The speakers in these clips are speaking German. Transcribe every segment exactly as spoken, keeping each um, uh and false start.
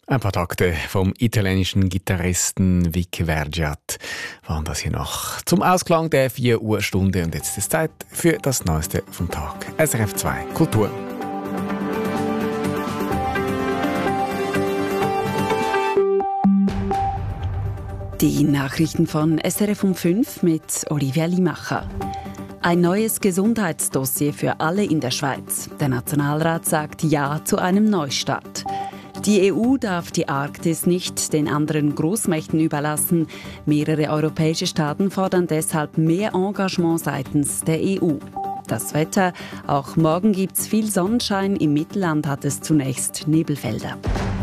Ein paar Takte vom italienischen Gitarristen Vic Vergiat waren das hier noch zum Ausklang der vier Uhr Stunde. Und jetzt ist Zeit für das Neueste vom Tag. S R F zwei Kultur. Die Nachrichten von S R F um fünf mit Olivia Limacher. Ein neues Gesundheitsdossier für alle in der Schweiz. Der Nationalrat sagt Ja zu einem Neustart. Die E U darf die Arktis nicht den anderen Großmächten überlassen. Mehrere europäische Staaten fordern deshalb mehr Engagement seitens der E U. Das Wetter. Auch morgen gibt es viel Sonnenschein. Im Mittelland hat es zunächst Nebelfelder.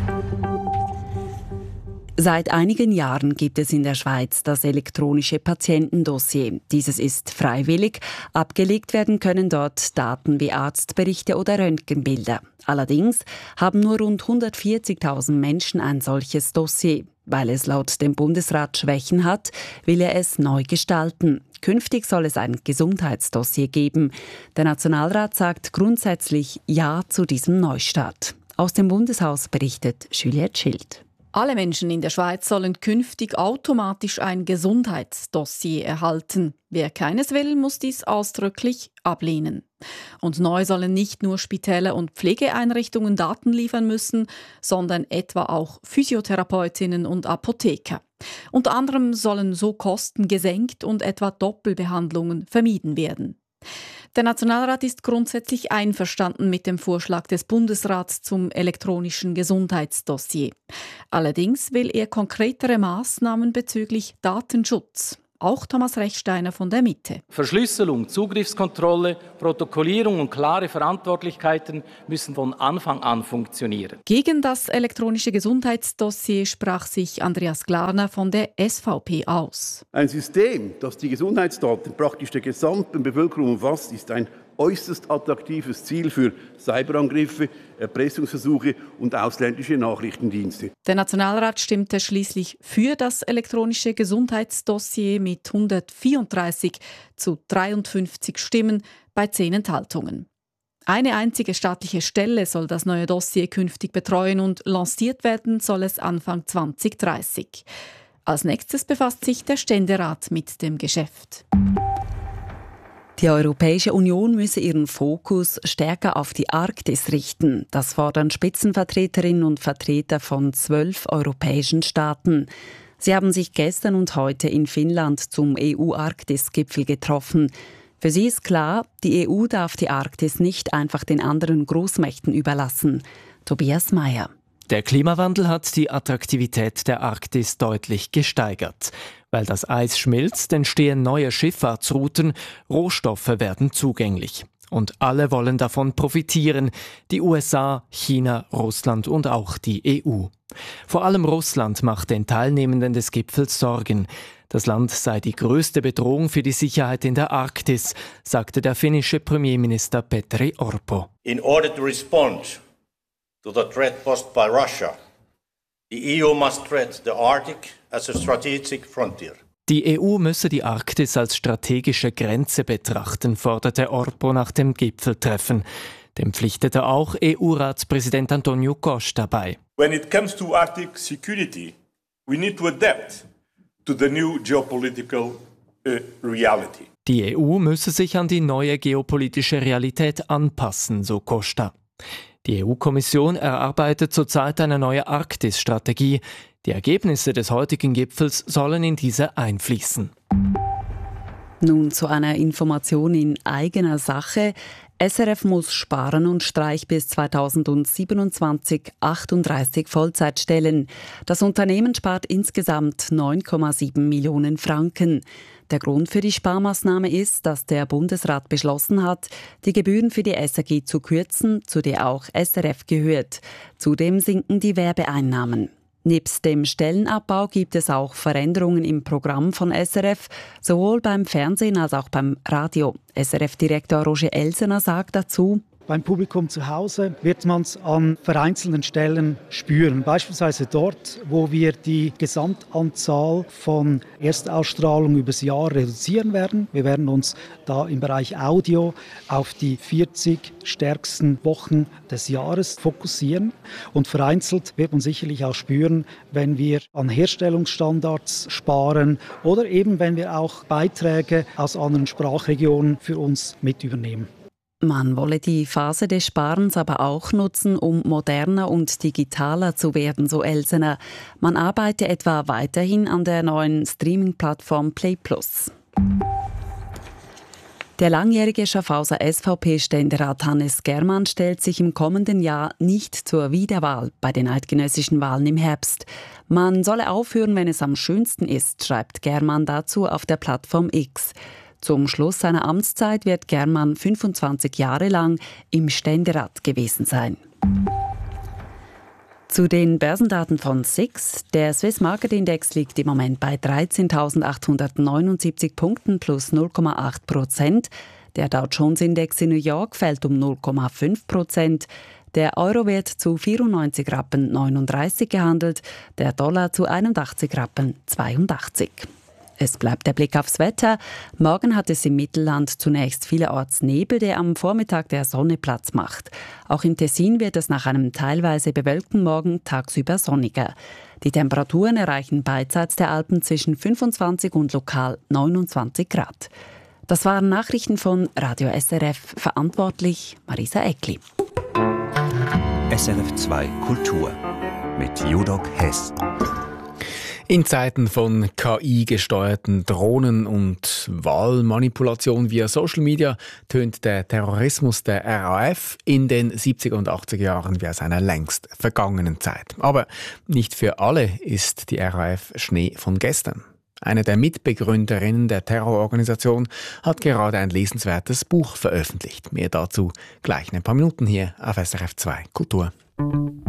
Seit einigen Jahren gibt es in der Schweiz das elektronische Patientendossier. Dieses ist freiwillig. Abgelegt werden können dort Daten wie Arztberichte oder Röntgenbilder. Allerdings haben nur rund hundertvierzigtausend Menschen ein solches Dossier. Weil es laut dem Bundesrat Schwächen hat, will er es neu gestalten. Künftig soll es ein Gesundheitsdossier geben. Der Nationalrat sagt grundsätzlich Ja zu diesem Neustart. Aus dem Bundeshaus berichtet Juliette Schild. Alle Menschen in der Schweiz sollen künftig automatisch ein Gesundheitsdossier erhalten. Wer keines will, muss dies ausdrücklich ablehnen. Und neu sollen nicht nur Spitäler und Pflegeeinrichtungen Daten liefern müssen, sondern etwa auch Physiotherapeutinnen und Apotheker. Unter anderem sollen so Kosten gesenkt und etwa Doppelbehandlungen vermieden werden. Der Nationalrat ist grundsätzlich einverstanden mit dem Vorschlag des Bundesrats zum elektronischen Gesundheitsdossier. Allerdings will er konkretere Maßnahmen bezüglich Datenschutz. Auch Thomas Rechsteiner von der Mitte. Verschlüsselung, Zugriffskontrolle, Protokollierung und klare Verantwortlichkeiten müssen von Anfang an funktionieren. Gegen das elektronische Gesundheitsdossier sprach sich Andreas Glarner von der S V P aus. Ein System, das die Gesundheitsdaten praktisch der gesamten Bevölkerung umfasst, ist ein äußerst attraktives Ziel für Cyberangriffe, Erpressungsversuche und ausländische Nachrichtendienste. Der Nationalrat stimmte schließlich für das elektronische Gesundheitsdossier mit hundertvierunddreißig zu dreiundfünfzig Stimmen bei zehn Enthaltungen. Eine einzige staatliche Stelle soll das neue Dossier künftig betreuen und lanciert werden soll es Anfang zwanzig dreißig. Als nächstes befasst sich der Ständerat mit dem Geschäft. Die Europäische Union müsse ihren Fokus stärker auf die Arktis richten. Das fordern Spitzenvertreterinnen und Vertreter von zwölf europäischen Staaten. Sie haben sich gestern und heute in Finnland zum E U-Arktis-Gipfel getroffen. Für sie ist klar, die E U darf die Arktis nicht einfach den anderen Großmächten überlassen. Tobias Mayer. Der Klimawandel hat die Attraktivität der Arktis deutlich gesteigert. Weil das Eis schmilzt, entstehen neue Schifffahrtsrouten, Rohstoffe werden zugänglich. Und alle wollen davon profitieren, die U S A, China, Russland und auch die E U. Vor allem Russland macht den Teilnehmenden des Gipfels Sorgen. Das Land sei die größte Bedrohung für die Sicherheit in der Arktis, sagte der finnische Premierminister Petteri Orpo. In order to respond to the threat posed by Russia, the E U must treat the Arctic as a strategic frontier. Die E U müsse die Arktis als strategische Grenze betrachten, forderte Orpo nach dem Gipfeltreffen. Dem pflichtete auch E U-Ratspräsident Antonio Costa bei. When it comes to Arctic security, we need to adapt to the new geopolitical uh, reality. Die E U müsse sich an die neue geopolitische Realität anpassen, so Costa. Die E U-Kommission erarbeitet zurzeit eine neue Arktis-Strategie. Die Ergebnisse des heutigen Gipfels sollen in diese einfließen. Nun zu einer Information in eigener Sache. S R F muss sparen und streicht bis zweitausendsiebenundzwanzig achtunddreißig Vollzeitstellen. Das Unternehmen spart insgesamt neun Komma sieben Millionen Franken. Der Grund für die Sparmaßnahme ist, dass der Bundesrat beschlossen hat, die Gebühren für die S R G zu kürzen, zu der auch S R F gehört. Zudem sinken die Werbeeinnahmen. Nebst dem Stellenabbau gibt es auch Veränderungen im Programm von S R F, sowohl beim Fernsehen als auch beim Radio. S R F-Direktor Roger Elsener sagt dazu: Beim Publikum zu Hause wird man es an vereinzelten Stellen spüren. Beispielsweise dort, wo wir die Gesamtanzahl von Erstausstrahlungen übers Jahr reduzieren werden. Wir werden uns da im Bereich Audio auf die vierzig stärksten Wochen des Jahres fokussieren. Und vereinzelt wird man sicherlich auch spüren, wenn wir an Herstellungsstandards sparen oder eben wenn wir auch Beiträge aus anderen Sprachregionen für uns mit übernehmen. Man wolle die Phase des Sparens aber auch nutzen, um moderner und digitaler zu werden, so Elsener. Man arbeite etwa weiterhin an der neuen Streaming-Plattform Play Plus. Der langjährige Schaffhauser S V P-Ständerat Hannes Germann stellt sich im kommenden Jahr nicht zur Wiederwahl bei den eidgenössischen Wahlen im Herbst. Man solle aufhören, wenn es am schönsten ist, schreibt Germann dazu auf der Plattform X. Zum Schluss seiner Amtszeit wird Germann fünfundzwanzig Jahre lang im Ständerat gewesen sein. Zu den Börsendaten von S I X. Der Swiss Market Index liegt im Moment bei dreizehntausendachthundertneunundsiebzig Punkten plus null Komma acht Prozent. Der Dow Jones Index in New York fällt um null Komma fünf Prozent. Der Euro wird zu vierundneunzig Rappen neununddreißig gehandelt, der Dollar zu einundachtzig Rappen zweiundachtzig. Es bleibt der Blick aufs Wetter. Morgen hat es im Mittelland zunächst vielerorts Nebel, der am Vormittag der Sonne Platz macht. Auch im Tessin wird es nach einem teilweise bewölkten Morgen tagsüber sonniger. Die Temperaturen erreichen beidseits der Alpen zwischen fünfundzwanzig und lokal neunundzwanzig Grad. Das waren Nachrichten von Radio S R F, verantwortlich Marisa Eckli. S R F zwei Kultur mit Judok Hess. In Zeiten von K I-gesteuerten Drohnen und Wahlmanipulation via Social Media tönt der Terrorismus der R A F in den siebziger und achtziger Jahren wie aus einer längst vergangenen Zeit. Aber nicht für alle ist die R A F Schnee von gestern. Eine der Mitbegründerinnen der Terrororganisation hat gerade ein lesenswertes Buch veröffentlicht. Mehr dazu gleich in ein paar Minuten hier auf S R F zwei Kultur.